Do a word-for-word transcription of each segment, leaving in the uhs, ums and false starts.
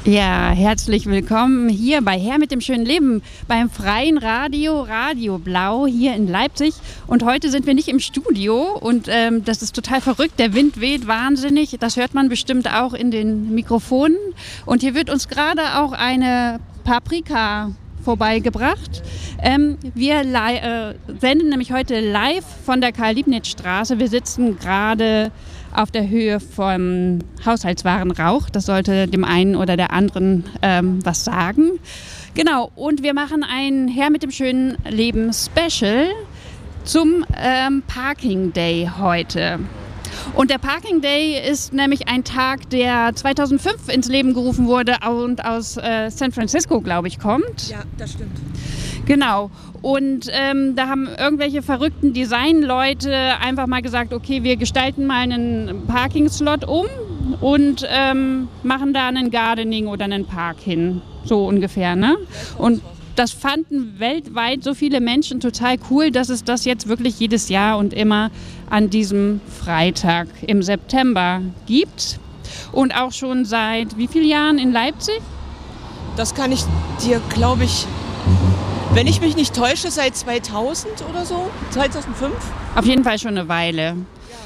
Ja, herzlich willkommen hier bei Her mit dem schönen Leben beim freien Radio, Radio Blau hier in Leipzig. Und heute sind wir nicht im Studio und ähm, das ist total verrückt. Der Wind weht wahnsinnig. Das hört man bestimmt auch in den Mikrofonen. Und hier wird uns gerade auch eine Paprika vorbeigebracht. Ähm, wir äh, senden nämlich heute live von der Karl-Liebknecht-Straße. Wir sitzen gerade auf der Höhe vom Haushaltswarenrauch. Das sollte dem einen oder der anderen ähm, was sagen. Genau, und wir machen ein Her mit dem schönen Leben Special zum ähm, Parking Day heute. Und der Parking Day ist nämlich ein Tag, der zweitausendfünf ins Leben gerufen wurde und aus äh, San Francisco, glaube ich, kommt. Ja, das stimmt. Genau. Und ähm, da haben irgendwelche verrückten Designleute einfach mal gesagt, okay, wir gestalten mal einen Parking-Slot um und ähm, machen da einen Gardening oder einen Park hin. So ungefähr, ne? Und das fanden weltweit so viele Menschen total cool, dass es das jetzt wirklich jedes Jahr und immer an diesem Freitag im September gibt. Und auch schon seit wie vielen Jahren in Leipzig? Das kann ich dir, glaube ich, wenn ich mich nicht täusche, seit zweitausend oder so, zweitausendfünf. Auf jeden Fall schon eine Weile. Ja.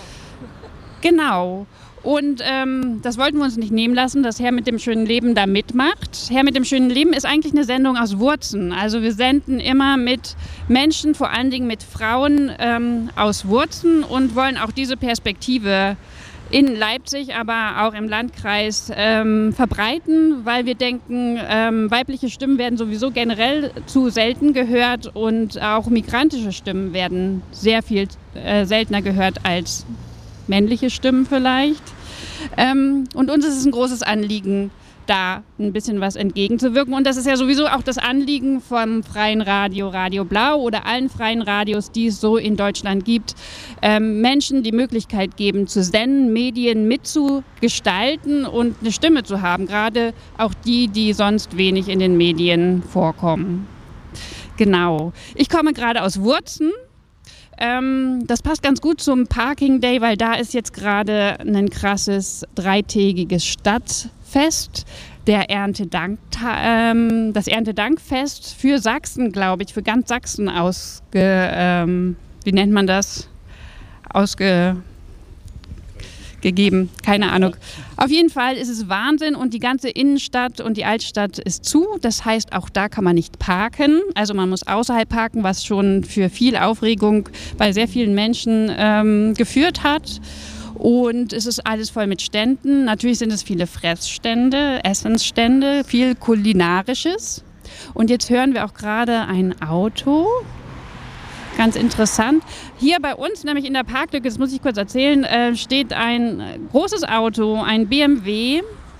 Genau. Und ähm, das wollten wir uns nicht nehmen lassen, dass Her mit dem schönen Leben da mitmacht. Her mit dem schönen Leben ist eigentlich eine Sendung aus Wurzen. Also wir senden immer mit Menschen, vor allen Dingen mit Frauen ähm, aus Wurzen und wollen auch diese Perspektive in Leipzig, aber auch im Landkreis ähm, verbreiten, weil wir denken, ähm, weibliche Stimmen werden sowieso generell zu selten gehört und auch migrantische Stimmen werden sehr viel äh, seltener gehört als männliche Stimmen vielleicht. Ähm, und uns ist es ein großes Anliegen, da ein bisschen was entgegenzuwirken. Und das ist ja sowieso auch das Anliegen vom freien Radio, Radio Blau oder allen freien Radios, die es so in Deutschland gibt, ähm, Menschen die Möglichkeit geben zu senden, Medien mitzugestalten und eine Stimme zu haben. Gerade auch die, die sonst wenig in den Medien vorkommen. Genau. Ich komme gerade aus Wurzen. Ähm, das passt ganz gut zum Parking Day, weil da ist jetzt gerade ein krasses dreitägiges Stadtfest, der Erntedank, ähm, das Erntedankfest für Sachsen, glaube ich, für ganz Sachsen ausge, ähm, wie nennt man das, ausge gegeben, keine Ahnung. Auf jeden Fall ist es Wahnsinn und die ganze Innenstadt und die Altstadt ist zu. Das heißt, auch da kann man nicht parken. Also man muss außerhalb parken, was schon für viel Aufregung bei sehr vielen Menschen ähm, geführt hat. Und es ist alles voll mit Ständen. Natürlich sind es viele Fressstände, Essensstände, viel Kulinarisches. Und jetzt hören wir auch gerade ein Auto. Ganz interessant. Hier bei uns, nämlich in der Parklücke, das muss ich kurz erzählen, äh, steht ein großes Auto, ein B M W.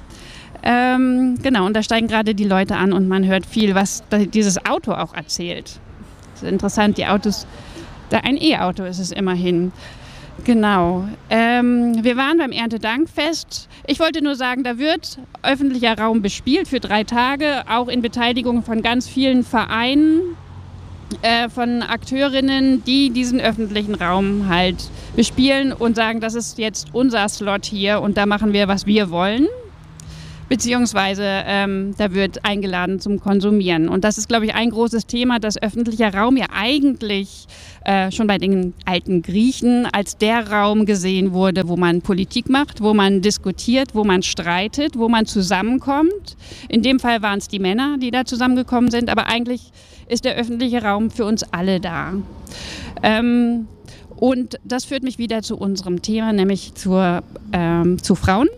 Ähm, genau, und da steigen gerade die Leute an und man hört viel, was dieses Auto auch erzählt. Das ist interessant, die Autos, da ein E-Auto ist es immerhin. Genau. Ähm, wir waren beim Erntedankfest. Ich wollte nur sagen, da wird öffentlicher Raum bespielt für drei Tage, auch in Beteiligung von ganz vielen Vereinen, Äh, von Akteurinnen, die diesen öffentlichen Raum halt bespielen und sagen, das ist jetzt unser Slot hier und da machen wir, was wir wollen. Beziehungsweise ähm, da wird eingeladen zum Konsumieren. Und das ist, glaube ich, ein großes Thema, dass öffentlicher Raum ja eigentlich äh, schon bei den alten Griechen als der Raum gesehen wurde, wo man Politik macht, wo man diskutiert, wo man streitet, wo man zusammenkommt. In dem Fall waren es die Männer, die da zusammengekommen sind, aber eigentlich ist der öffentliche Raum für uns alle da. Ähm, und das führt mich wieder zu unserem Thema, nämlich zur, ähm, zu Frauen.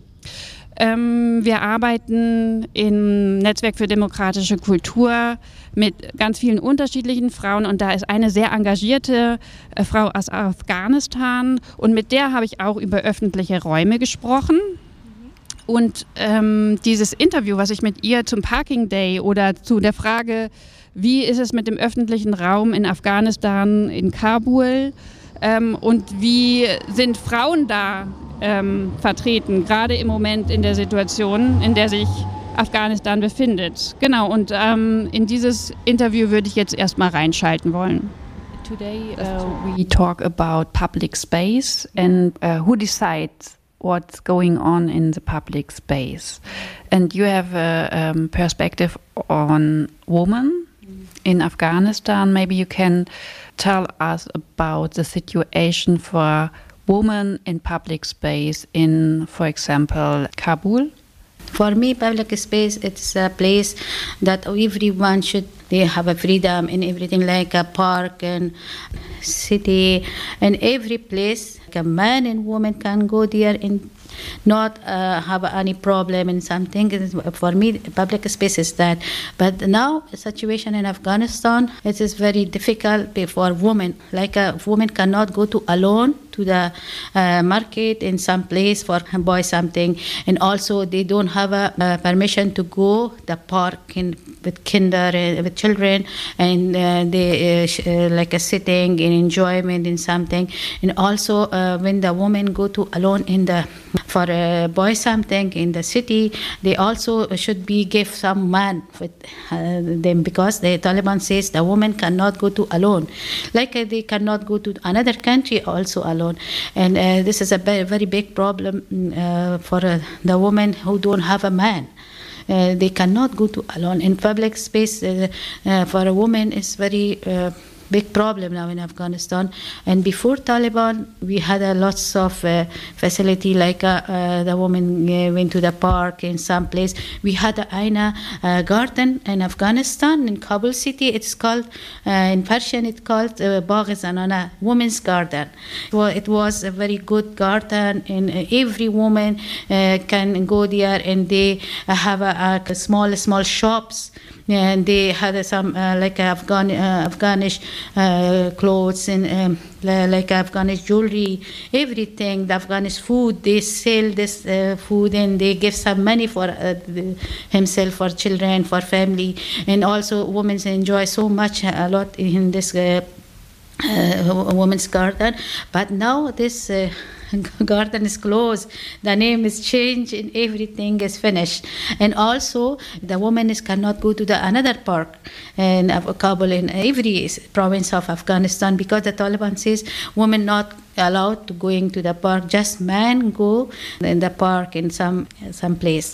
Ähm, wir arbeiten im Netzwerk für demokratische Kultur mit ganz vielen unterschiedlichen Frauen und da ist eine sehr engagierte äh, Frau aus Afghanistan und mit der habe ich auch über öffentliche Räume gesprochen. Und ähm, dieses Interview, was ich mit ihr zum Parking Day oder zu der Frage, wie ist es mit dem öffentlichen Raum in Afghanistan, in Kabul ähm, und wie sind Frauen da ähm, vertreten, gerade im Moment in der Situation, in der sich Afghanistan befindet. Genau, und ähm, in dieses Interview würde ich jetzt erstmal reinschalten wollen. Today uh, we talk about public space and uh, who decides what's going on in the public space. And you have a um, perspective on women in Afghanistan. Maybe you can tell us about the situation for women in public space in, for example, Kabul. For me, public space, it's a place that everyone should they have a freedom in everything, like a park and city and every place. Like a man and woman can go there and not uh, have any problem in something. For me, public space is that. But now, the situation in Afghanistan, it is very difficult for women. Like a woman cannot go to alone to the uh, market in some place for buy something, and also they don't have a, uh, permission to go the park in, with kinder uh, with children, and uh, they uh, sh- uh, like a sitting and enjoyment in something. And also uh, when the women go to alone in the for uh, buy something in the city, they also should be give some man with uh, them, because the Taliban says the woman cannot go to alone, like uh, they cannot go to another country also alone. And uh, this is a very, very big problem uh, for uh, the women who don't have a man. Uh, they cannot go to alone in public space. Uh, uh, for a woman is very uh, big problem now in Afghanistan. And before Taliban, we had a lots of uh, facility, like uh, uh, the woman uh, went to the park in some place. We had a Aina uh, garden in Afghanistan, in Kabul city. It's called, uh, in Persian, it's called uh, Bagh-e-Zanana, women's garden. Well, it was a very good garden, and uh, every woman uh, can go there, and they uh, have a, a small, small shops. And they had some uh, like Afghan uh, Afghanish uh, clothes and um, like Afghanish jewelry, everything. The Afghanish food, they sell this uh, food, and they give some money for uh, the, himself, for children, for family, and also women enjoy so much a lot in this uh, uh, women's garden. But now this. Uh, garden is closed, the name is changed, and everything is finished. And also the women is cannot go to the another park in Kabul, in every province of Afghanistan, because the Taliban says women not allowed to going to the park, just men go in the park in some some place.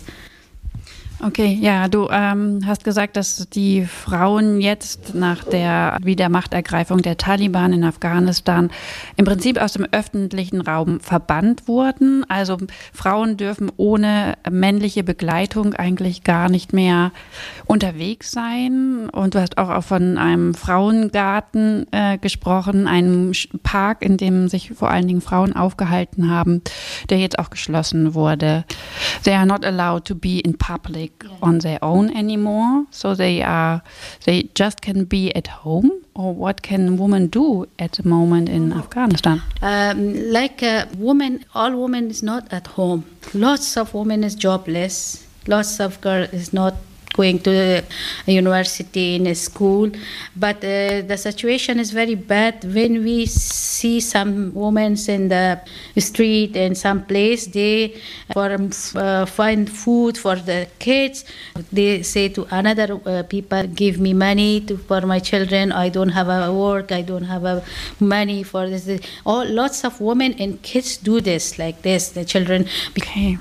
Okay, ja, du ähm, hast gesagt, dass die Frauen jetzt nach der Wiedermachtergreifung der Taliban in Afghanistan im Prinzip aus dem öffentlichen Raum verbannt wurden. Also Frauen dürfen ohne männliche Begleitung eigentlich gar nicht mehr unterwegs sein. Und du hast auch von einem Frauengarten äh, gesprochen, einem Park, in dem sich vor allen Dingen Frauen aufgehalten haben, der jetzt auch geschlossen wurde. They are not allowed to be in public on their own anymore, so they are they just can be at home. Or what can women do at the moment in Afghanistan? Um, like a woman, all women is not at home. Lots of women is jobless. Lots of girls is not going to a university, in a school. But uh, the situation is very bad when we see some women in the street and some place, they for uh, find food for the kids. They say to another uh, people, give me money to, for my children. I don't have a work. I don't have a money for this. All lots of women and kids do this like this. The children. Okay.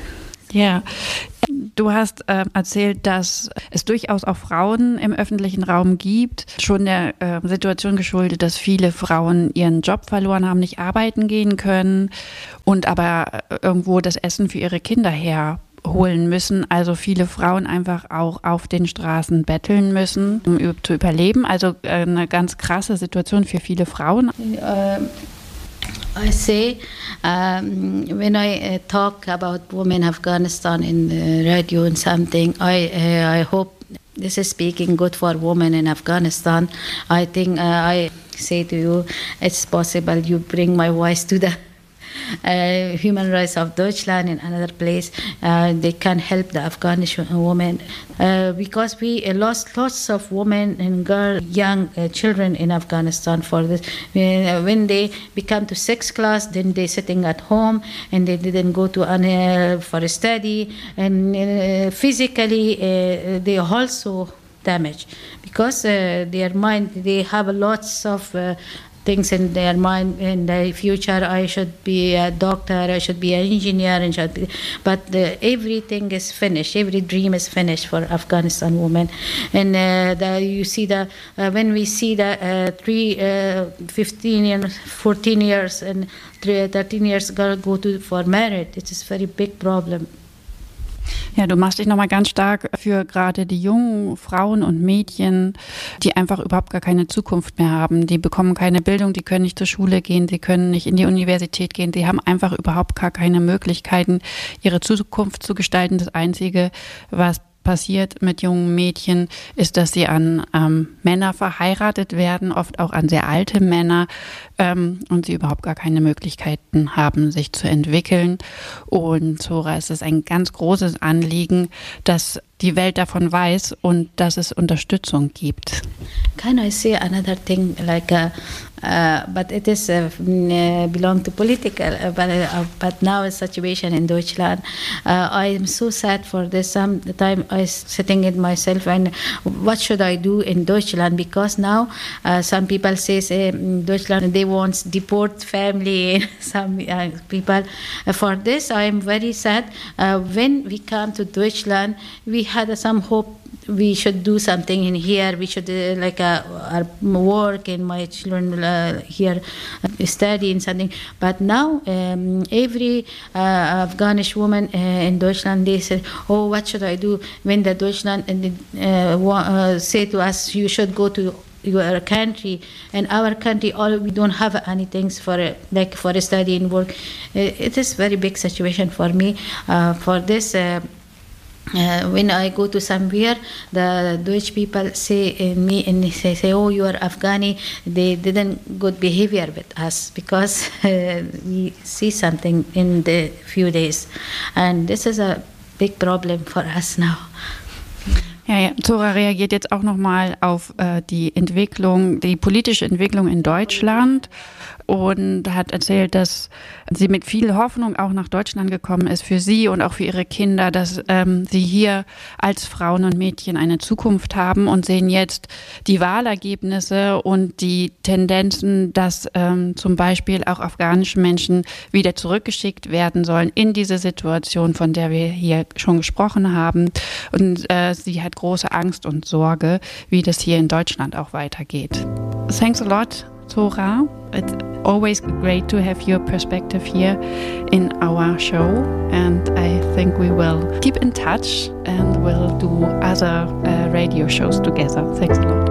Ja, du hast äh, erzählt, dass es durchaus auch Frauen im öffentlichen Raum gibt, schon der äh, Situation geschuldet, dass viele Frauen ihren Job verloren haben, nicht arbeiten gehen können und aber irgendwo das Essen für ihre Kinder herholen müssen. Also viele Frauen einfach auch auf den Straßen betteln müssen, um zu überleben. Also äh, eine ganz krasse Situation für viele Frauen. Uh I say, um, when I uh, talk about women in Afghanistan in the radio and something, I uh, I hope this is speaking good for women in Afghanistan. I think uh, I say to you, it's possible you bring my voice to the Uh, Human Rights of Deutschland in another place. Uh, they can help the Afghanistan women uh, because we uh, lost lots of women and girls, young uh, children in Afghanistan for this. Uh, when they become to sixth class, then they sitting at home and they didn't go to uh, for a study, and uh, physically uh, they also damaged because uh, their mind, they have lots of uh, things in their mind in the future. I should be a doctor, I should be an engineer, and should be, but the, everything is finished. Every dream is finished for Afghanistan women. And uh, the, you see the uh, when we see the uh, three, uh, fifteen years, fourteen years, and three, thirteen years girl go to for marriage, it is a very big problem. Ja, du machst dich nochmal ganz stark für gerade die jungen Frauen und Mädchen, die einfach überhaupt gar keine Zukunft mehr haben. Die bekommen keine Bildung, die können nicht zur Schule gehen, sie können nicht in die Universität gehen. Sie haben einfach überhaupt gar keine Möglichkeiten, ihre Zukunft zu gestalten. Das Einzige, was passiert mit jungen Mädchen, ist, dass sie an ähm, Männer verheiratet werden, oft auch an sehr alte Männer, ähm, und sie überhaupt gar keine Möglichkeiten haben, sich zu entwickeln. Und Zora, es ist ein ganz großes Anliegen, dass die Welt davon weiß und dass es Unterstützung gibt. Can I say another thing, like, uh, uh, but it is uh, belong to political, uh, but, uh, but now a situation in Deutschland. Uh, I am so sad for this. Sometimes I sitting in myself and what should I do in Deutschland? Because now uh, some people say, say in Deutschland they want deport family. Some uh, people uh, for this I am very sad. Uh, when we come to Deutschland, we had uh, some hope. We should do something in here. We should uh, like uh, our work and my children uh, here uh, study and something. But now um, every uh, Afghanish woman uh, in Deutschland, they say, "Oh, what should I do?" When the Deutschland uh, uh, say to us, "You should go to your country," and our country, all we don't have anything for uh, like for study and work. Uh, it is very big situation for me. Uh, for this. Uh, Uh, when I go to somewhere, the Deutsch people say in me and they say, say, "Oh, you are Afghani." They didn't good behavior with us because uh, we see something in the few days, and this is a big problem for us now. Ja, ja. Zora reagiert jetzt auch nochmal auf äh, die Entwicklung, die politische Entwicklung in Deutschland und hat erzählt, dass sie mit viel Hoffnung auch nach Deutschland gekommen ist für sie und auch für ihre Kinder, dass ähm, sie hier als Frauen und Mädchen eine Zukunft haben und sehen jetzt die Wahlergebnisse und die Tendenzen, dass ähm, zum Beispiel auch afghanische Menschen wieder zurückgeschickt werden sollen in diese Situation, von der wir hier schon gesprochen haben. Und äh, sie hat große Angst und Sorge, wie das hier in Deutschland auch weitergeht. Thanks a lot, Zora. It's always great to have your perspective here in our show, and I think we will keep in touch and we'll do other uh, radio shows together. Thanks a lot.